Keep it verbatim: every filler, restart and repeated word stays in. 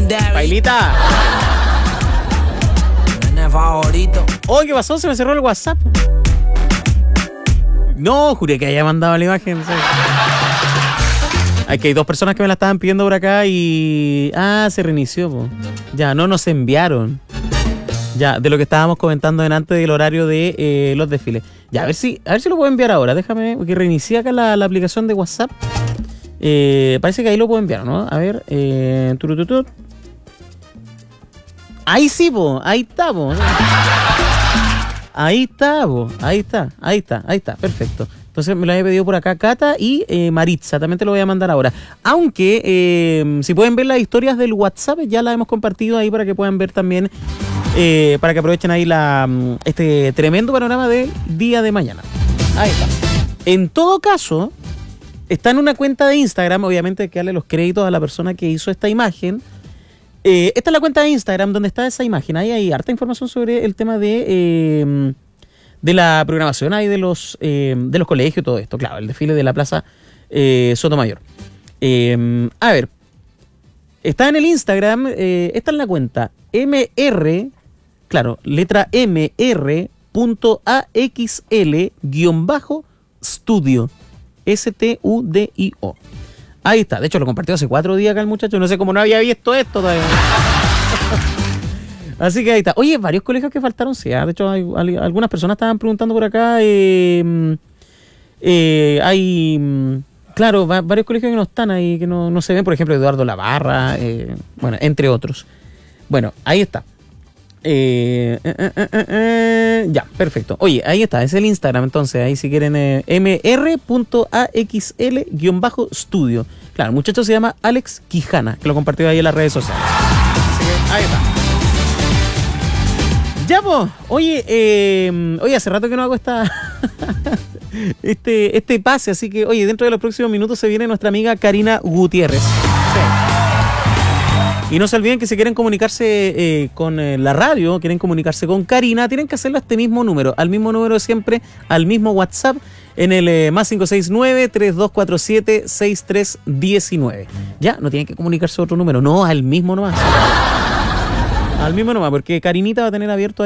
Pailita. Favorito. Oh, ¿qué pasó? Se me cerró el WhatsApp. No, juré que haya mandado la imagen. ¿Sí? Hay que hay dos personas que me la estaban pidiendo por acá y... Ah, se reinició, po. Ya, no nos enviaron. Ya, de lo que estábamos comentando en antes del horario de eh, los desfiles. Ya, a ver si a ver si lo puedo enviar ahora. Déjame, porque reinicié acá la, la aplicación de WhatsApp. Eh, parece que ahí lo puedo enviar, ¿no? A ver, eh... turututut. Ahí sí, po, ahí está, po. Ahí está, po, ahí está, ahí está, ahí está, perfecto. Entonces me lo había pedido por acá Cata y eh, Maritza, también te lo voy a mandar ahora. Aunque, eh, si pueden ver las historias del WhatsApp, ya las hemos compartido ahí para que puedan ver también, eh, para que aprovechen ahí la, este tremendo panorama del día de mañana. Ahí está. En todo caso, está en una cuenta de Instagram, obviamente hay que darle los créditos a la persona que hizo esta imagen. Eh, esta es la cuenta de Instagram donde está esa imagen. Ahí hay harta información sobre el tema de, eh, de la programación ahí de los, eh, de los colegios y todo esto. Claro, el desfile de la Plaza eh, Sotomayor. Eh, a ver, está en el Instagram, eh, esta es la cuenta mr, claro, letra mr punto axl guión bajo studio, S T U D I O. Ahí está, de hecho lo compartió hace cuatro días acá el muchacho, no sé cómo no había visto esto todavía. Así que ahí está. Oye, varios colegios que faltaron, sí, ¿eh? De hecho hay, hay, algunas personas estaban preguntando por acá, eh, eh, hay, claro, va, varios colegios que no están ahí, que no, no se ven, por ejemplo Eduardo Lavarra, eh, bueno, entre otros. Bueno, ahí está. Eh, eh, eh, eh, eh, ya, perfecto. Oye, ahí está, es el Instagram, entonces ahí si quieren eh, mr punto axl guión bajo studio. Claro, el muchacho se llama Alex Quijana, que lo compartió ahí en las redes sociales. Así que ahí está. Ya, pues, oye, eh, oye, hace rato que no hago esta este, este pase, así que, oye, dentro de los próximos minutos se viene nuestra amiga Karina Gutiérrez. Sí. Y no se olviden que si quieren comunicarse eh, con eh, la radio, quieren comunicarse con Karina, tienen que hacerlo a este mismo número, al mismo número de siempre, al mismo WhatsApp, en el eh, más cinco seis nueve, tres dos cuatro siete, seis tres uno nueve. Ya, no tienen que comunicarse a otro número, no, al mismo nomás. Al mismo nomás, porque Karinita va a tener abierto